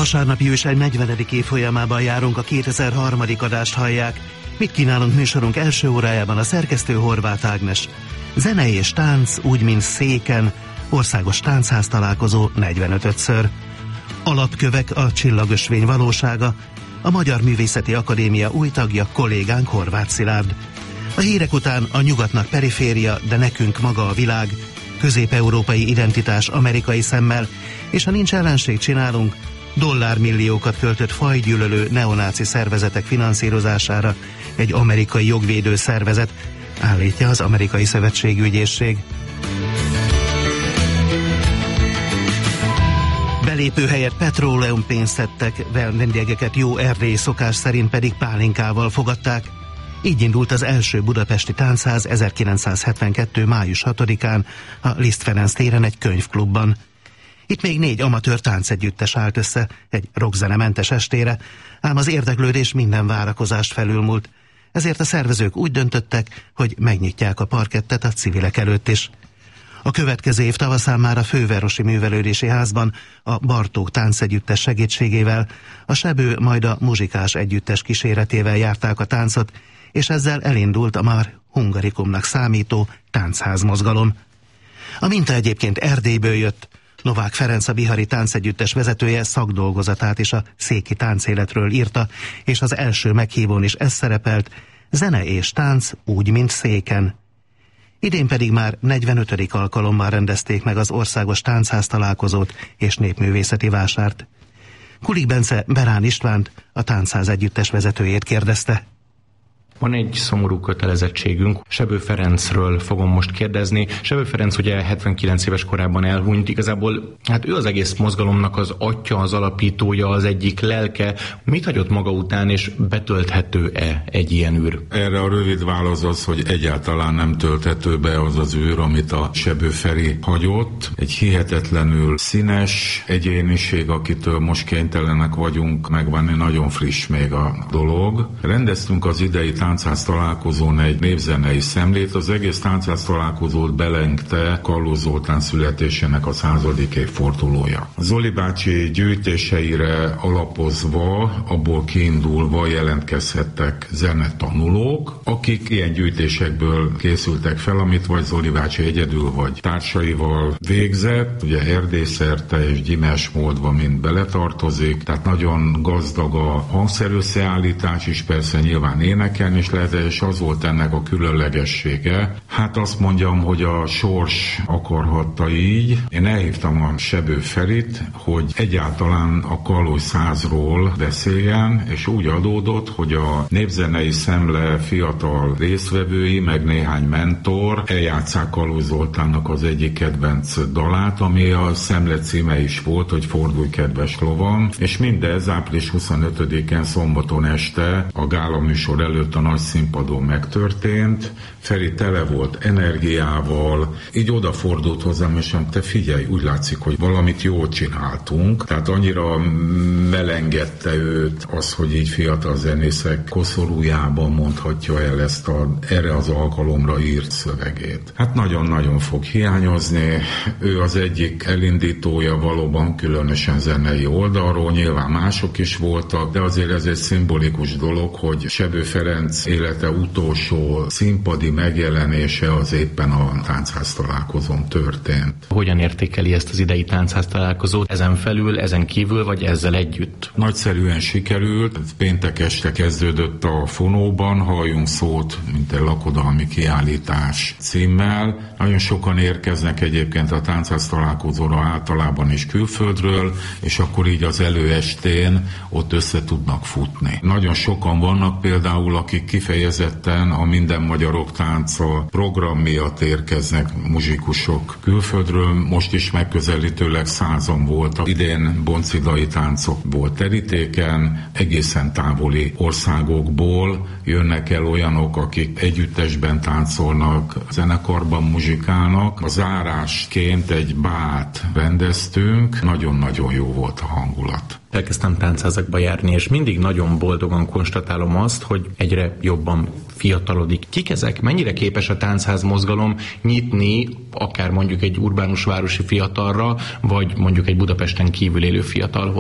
vasárnapi ősely 40. évfolyamában járunk, a 2003. adást hallják. Mit kínálunk műsorunk első órájában? A szerkesztő Horváth Ágnes. Zene és tánc, úgy mint széken, országos táncház találkozó 45-ször. Alapkövek, a csillagösvény valósága, a Magyar Művészeti Akadémia új tagja, kollégánk Horváth Szilárd. A hírek után a nyugatnak periféria, de nekünk maga a világ, közép-európai identitás amerikai szemmel, és ha nincs ellenség, csinálunk, dollármilliókat költött fajgyűlölő neonáci szervezetek finanszírozására egy amerikai jogvédő szervezet, állítja az Amerikai Szövetségügyészség. Belépő helyett petróleum-pénzt szedtek, vendégeket jó erdélyi szokás szerint pedig pálinkával fogadták. Így indult az első budapesti táncház 1972. május 6-án a Liszt Ferenc téren egy könyvklubban. Itt még 4 amatőr táncegyüttes állt össze egy rockzenementes estére, ám az érdeklődés minden várakozást felülmúlt. Ezért a szervezők úgy döntöttek, hogy megnyitják a parkettet a civilek előtt is. A következő év tavaszán már a Fővárosi Művelődési Házban a Bartók táncegyüttes segítségével, a Sebő majd a Muzsikás együttes kíséretével járták a táncot, és ezzel elindult a már hungarikumnak számító táncházmozgalom. A minta egyébként Erdélyből jött. Novák Ferenc, a bihari táncegyüttes vezetője szakdolgozatát is a széki táncéletről írta, és az első meghívón is ez szerepelt: zene és tánc, úgy, mint széken. Idén pedig már 45. alkalommal rendezték meg az országos táncház találkozót és népművészeti vásárt. Kulik Bence Berán Istvánt, a táncház együttes vezetőjét kérdezte. Van egy szomorú kötelezettségünk. Sebő Ferencről fogom most kérdezni. Sebő Ferenc ugye 79 éves korában elhunyt. Igazából hát ő az egész mozgalomnak az atya, az alapítója, az egyik lelke. Mit hagyott maga után, és betölthető-e egy ilyen űr? Erre a rövid válasz az, hogy egyáltalán nem tölthető be az az űr, amit a Sebő Feri hagyott. Egy hihetetlenül színes egyéniség, akitől most kénytelenek vagyunk megvenni, nagyon friss még a dolog. Rendeztünk az idei táncház találkozón egy népzenei szemlét. Az egész táncház találkozót belengte Kalló Zoltán születésének a 100. évfordulója. Zoli bácsi gyűjtéseire alapozva, abból kiindulva jelentkezhettek zenetanulók, akik ilyen gyűjtésekből készültek fel, amit vagy Zoli bácsi egyedül, vagy társaival végzett. Ugye erdélyszerte és gyímes módban mind beletartozik, tehát nagyon gazdag a hangszerösszeállítás is, persze nyilván énekelni is lehet, és az volt ennek a különlegessége. Hát azt mondjam, hogy a sors akarhatta így. Én elhívtam a Sebő Ferit, hogy egyáltalán a Kallói 100-ról beszéljen, és úgy adódott, hogy a népzenei szemle fiatal résztvevői, meg néhány mentor eljátsszák Kallói Zoltánnak az egyik kedvenc dalát, ami a szemle címe is volt, hogy Fordulj, kedves lovam, és mindez április 25-én szombaton este a gála műsor előtt a nagy színpadon megtörtént. Feri tele volt energiával, így odafordult hozzám, és mondta, te figyelj, úgy látszik, hogy valamit jól csináltunk. Tehát annyira melengedte őt az, hogy így fiatal zenészek koszorújában mondhatja el ezt erre az alkalomra írt szövegét. Hát nagyon-nagyon fog hiányozni. Ő az egyik elindítója valóban, különösen zenei oldalról, nyilván mások is voltak, de azért ez egy szimbolikus dolog, hogy Sebő Ferenc élete utolsó színpadi megjelenése az éppen a táncház találkozón történt. Hogyan értékeli ezt az idei táncház találkozót? Ezen felül, ezen kívül, vagy ezzel együtt? Nagyszerűen sikerült. Péntek este kezdődött a Fonóban, halljunk szót, mint egy lakodalmi kiállítás címmel. Nagyon sokan érkeznek egyébként a táncház találkozóra általában is külföldről, és akkor így az előestén ott össze tudnak futni. Nagyon sokan vannak például, akik kifejezetten a Minden Magyarok Tánca program miatt érkeznek, muzsikusok külföldről. Most is megközelítőleg 100-an voltak. Idén boncidai táncok volt terítéken, egészen távoli országokból jönnek el olyanok, akik együttesben táncolnak, zenekarban muzsikálnak. A zárásként egy bát rendeztünk, nagyon-nagyon jó volt a hangulat. Elkezdtem táncházakba járni, és mindig nagyon boldogan konstatálom azt, hogy egyre jobban fiatalodik. Kik ezek? Mennyire képes a táncház mozgalom nyitni akár mondjuk egy urbánus városi fiatalra, vagy mondjuk egy Budapesten kívül élő fiatalhoz?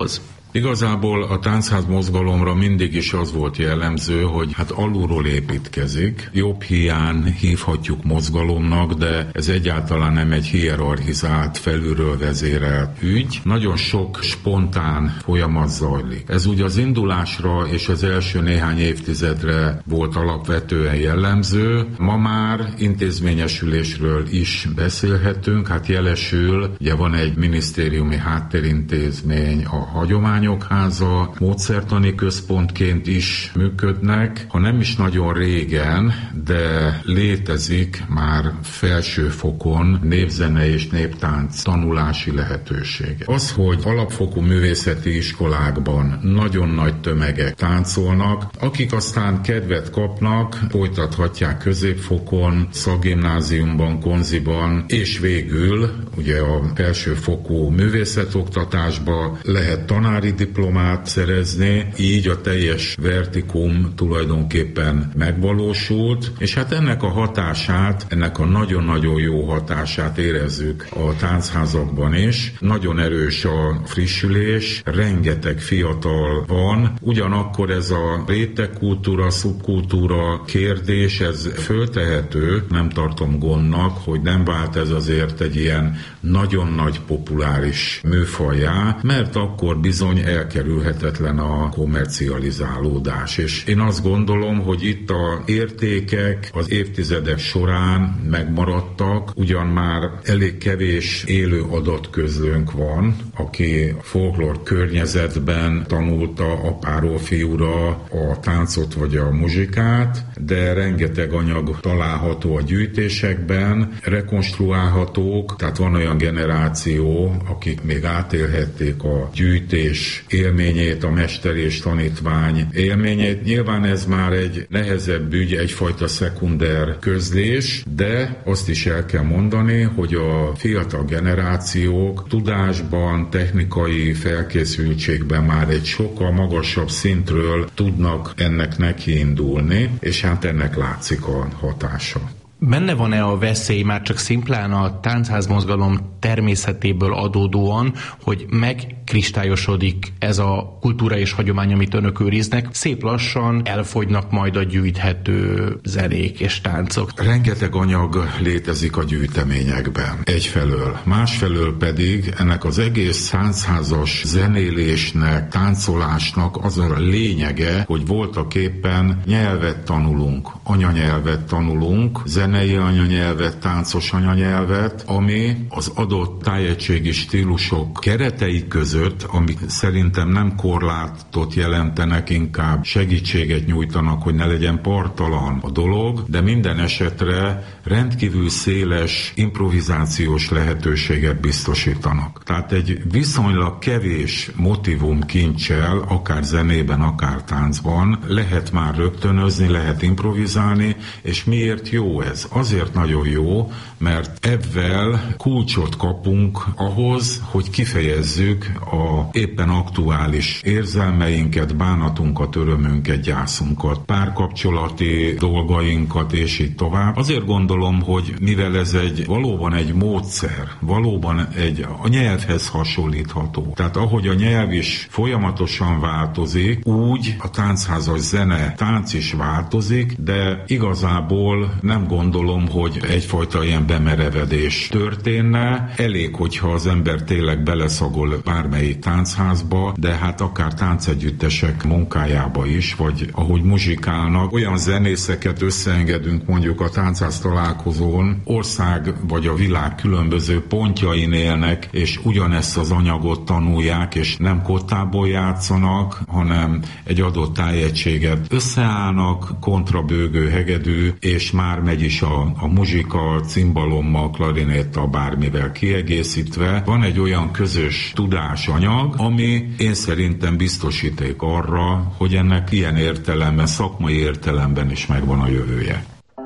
Igazából a táncház mozgalomra mindig is az volt jellemző, hogy hát alulról építkezik. Jobb hiány hívhatjuk mozgalomnak, de ez egyáltalán nem egy hierarchizált, felülről vezérelt ügy. Nagyon sok spontán folyamat zajlik. Ez ugye az indulásra és az első néhány évtizedre volt alapvetően jellemző. Ma már intézményesülésről is beszélhetünk, hát jelesül, ugye van egy minisztériumi háttérintézmény, a Hagyományok Háza, módszertani központként is működnek, ha nem is nagyon régen, de létezik már felsőfokon népzene és néptánc tanulási lehetőség. Az, hogy alapfokú művészeti iskolákban nagyon nagy tömegek táncolnak, akik aztán kedvet kapnak, folytathatják középfokon, szakgimnáziumban, konziban, és végül ugye a felsőfokú művészetoktatásba lehet tanári diplomát szerezni, így a teljes vertikum tulajdonképpen megvalósult, és hát ennek a hatását, ennek a nagyon-nagyon jó hatását érezzük a táncházakban is. Nagyon erős a frissülés, rengeteg fiatal van, ugyanakkor ez a rétegkultúra, szubkultúra kérdés, ez föltehető, nem tartom gondnak, hogy nem vált ez azért egy ilyen nagyon nagy populáris műfajjá, mert akkor bizony elkerülhetetlen a kommercializálódás. És én azt gondolom, hogy itt a értékek az évtizedek során megmaradtak, ugyan már elég kevés élő adatközlőnk van, aki folklór környezetben tanulta apáról fiúra a táncot vagy a muzsikát, de rengeteg anyag található a gyűjtésekben, rekonstruálhatók, tehát van olyan generáció, akik még átélhették a gyűjtés élményét, a mester és tanítvány élményét. Nyilván ez már egy nehezebb ügy, egyfajta szekunder közlés, de azt is el kell mondani, hogy a fiatal generációk tudásban, technikai felkészültségben már egy sokkal magasabb szintről tudnak ennek nekiindulni, és hát ennek látszik a hatása. Benne van-e a veszély már csak szimplán a táncházmozgalom természetéből adódóan, hogy megkristályosodik ez a kultúra és hagyomány, amit önök őriznek, szép lassan elfogynak majd a gyűjthető zenék és táncok? Rengeteg anyag létezik a gyűjteményekben egyfelől. Másfelől pedig ennek az egész táncházas zenélésnek, táncolásnak az a lényege, hogy voltaképpen nyelvet tanulunk, anyanyelvet tanulunk, zenei anyanyelvet, táncos anyanyelvet, ami az adott tájegységi stílusok keretei között, amik szerintem nem korlátot jelentenek, inkább segítséget nyújtanak, hogy ne legyen parttalan a dolog, de minden esetre rendkívül széles improvizációs lehetőséget biztosítanak. Tehát egy viszonylag kevés motivum kincsel, akár zenében, akár táncban lehet már rögtönözni, lehet improvizálni, és miért jó ez? Azért nagyon jó, mert ebben kulcsot kapunk ahhoz, hogy kifejezzük a éppen aktuális érzelmeinket, bánatunkat, örömünket, gyászunkat, párkapcsolati dolgainkat, és így tovább. Azért gondolom, hogy mivel ez valóban egy módszer, valóban a nyelvhez hasonlítható. Tehát ahogy a nyelv is folyamatosan változik, úgy a táncházas zene, tánc is változik, de igazából nem gondolom, hogy egyfajta ilyen bemerevedés történne. Elég, hogyha az ember tényleg beleszagol bármelyik táncházba, de hát akár táncegyüttesek munkájába is, vagy ahogy muzsikálnak, olyan zenészeket összeengedünk mondjuk a táncház találkozón, ország vagy a világ különböző pontjain élnek, és ugyanezt az anyagot tanulják, és nem kottából játszanak, hanem egy adott tájegységet összeállnak, kontrabőgő, hegedű, és már megy is a muzsika, cimbalommal, klarinéttal, bármivel kiegészítve. Van egy olyan közös tudásanyag, ami én szerintem biztosíték arra, hogy ennek ilyen értelemben, szakmai értelemben is megvan a jövője.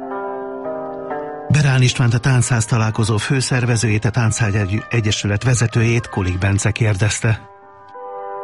Berán Istvánt, a Táncház találkozó főszervezőjét, a Táncház Egyesület vezetőjét Kulik Bence kérdezte.